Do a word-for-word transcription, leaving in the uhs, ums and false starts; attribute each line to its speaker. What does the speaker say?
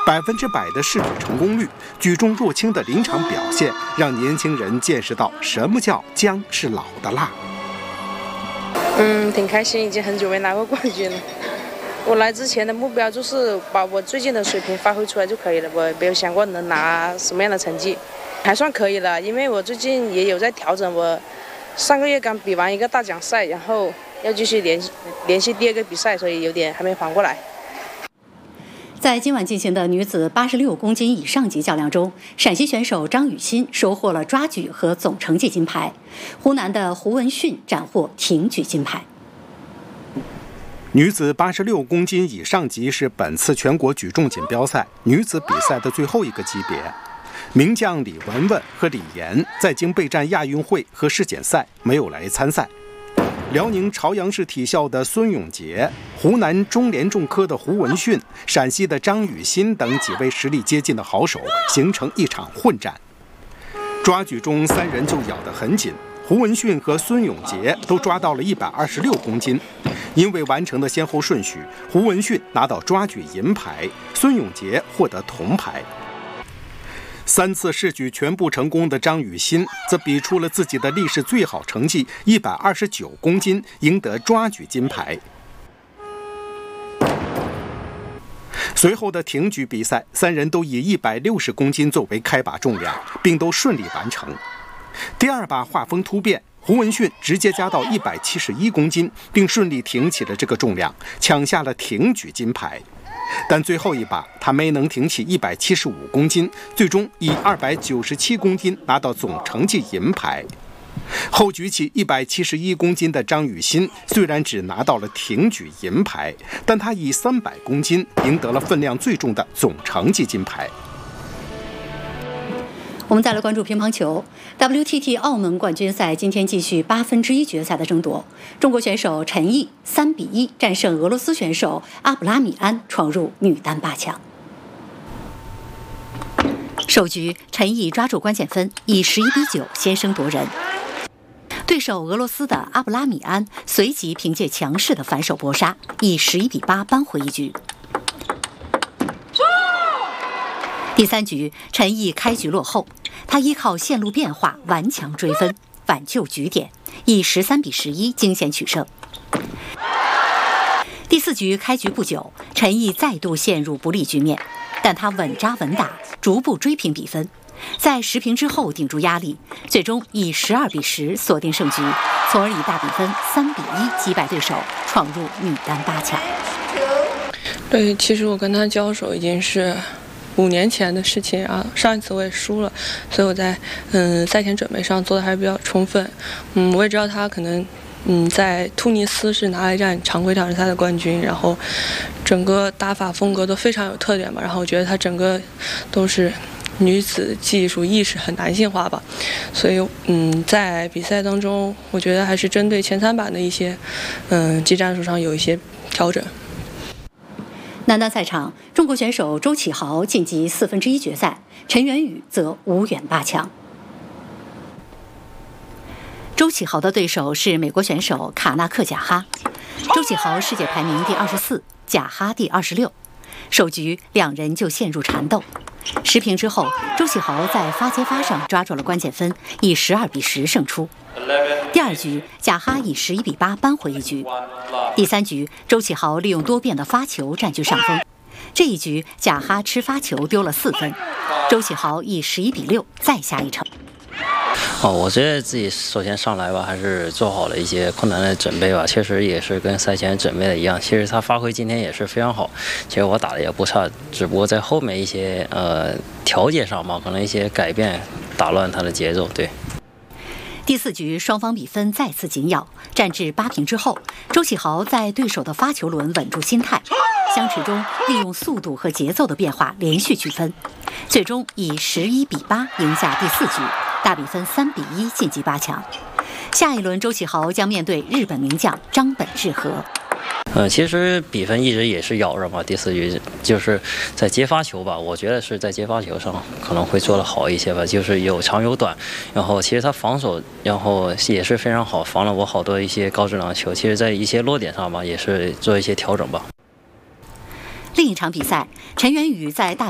Speaker 1: 百分之百的试举成功率，举重若轻的临场表现，让年轻人见识到什么叫姜是老的辣。
Speaker 2: 嗯，挺开心，已经很久没拿过冠军了。我来之前的目标就是把我最近的水平发挥出来就可以了，我没有想过能拿什么样的成绩，还算可以了。因为我最近也有在调整，我上个月刚比完一个大奖赛，然后要继续连续连续第二个比赛，所以有点还没缓过来。
Speaker 3: 在今晚进行的女子八十六公斤以上级较量中，陕西选手张雨欣收获了抓举和总成绩金牌，湖南的胡文训斩获挺举金牌。
Speaker 1: 女子八十六公斤以上级是本次全国举重锦标赛女子比赛的最后一个级别。名将李雯雯和李岩在经备战亚运会和世锦赛没有来参赛。辽宁朝阳市体校的孙永杰、湖南中联重科的胡文训、陕西的张雨欣等几位实力接近的好手形成一场混战。抓举中三人就咬得很紧，胡文训和孙永杰都抓到了一百二十六公斤。因为完成的先后顺序，胡文训拿到抓举银牌，孙永杰获得铜牌。三次试举全部成功的张雨欣则比出了自己的历史最好成绩一百二十九公斤，赢得抓举金牌。随后的挺举比赛，三人都以一百六十公斤作为开把重量，并都顺利完成。第二把画风突变，胡文训直接加到一百七十一公斤，并顺利挺起了这个重量，抢下了挺举金牌。但最后一把他没能挺起一百七十五公斤，最终以二百九十七公斤拿到总成绩银牌。后举起一百七十一公斤的张雨欣虽然只拿到了挺举银牌，但他以三百公斤赢得了分量最重的总成绩金牌。
Speaker 3: 我们再来关注乒乓球 W T T 澳门冠军赛，今天继续八分之一决赛的争夺。中国选手陈毅三比一战胜俄罗斯选手阿布拉米安，闯入女单八强。首局，陈毅抓住关键分，以十一比九先声夺人。对手俄罗斯的阿布拉米安随即凭借强势的反手搏杀，以十一比八扳回一局。第三局，陈毅开局落后，他依靠线路变化顽强追分，挽救局点，以十三比十一惊险取胜。第四局开局不久，陈毅再度陷入不利局面，但他稳扎稳打，逐步追平比分，在十平之后顶住压力，最终以十二比十锁定胜局，从而以大比分三比一击败对手，闯入女单八强。
Speaker 4: 对，其实我跟他交手已经是五年前的事情啊，上一次我也输了，所以我在嗯赛前准备上做的还是比较充分。嗯，我也知道他可能嗯在突尼斯是拿了一站常规挑战赛的冠军，然后整个打法风格都非常有特点嘛，然后我觉得他整个都是女子技术意识很男性化吧，所以嗯在比赛当中，我觉得还是针对前三板的一些嗯技战术上有一些调整。
Speaker 3: 男单赛场，中国选手周启豪晋级四分之一决赛，陈元宇则无缘八强。周启豪的对手是美国选手卡纳克贾哈，周启豪世界排名第二十四，贾哈第二十六。首局两人就陷入缠斗，十平之后，周启豪在发接发上抓住了关键分，以十二比十胜出。第二局，贾哈以十一比八扳回一局。第三局，周启豪利用多变的发球占据上风。这一局，贾哈吃发球丢了四分，周启豪以十一比六再下一城。
Speaker 5: 哦，我觉得自己首先上来吧，还是做好了一些困难的准备吧。确实也是跟赛前准备的一样。其实他发挥今天也是非常好，其实我打的也不差，只不过在后面一些呃调节上嘛，可能一些改变打乱他的节奏。对。
Speaker 3: 第四局双方比分再次紧咬，战至八平之后，周启豪在对手的发球轮稳住心态，相持中利用速度和节奏的变化连续取分，最终以十一比八赢下第四局，大比分三比一晋级八强。下一轮周启豪将面对日本名将张本智和。
Speaker 5: 呃，其实比分一直也是咬着嘛。第四局就是在接发球吧，我觉得是在接发球上可能会做得好一些吧，就是有长有短。然后其实他防守，然后也是非常好，防了我好多一些高质量的球。其实，在一些落点上吧，也是做一些调整吧。
Speaker 3: 另一场比赛，陈元宇在大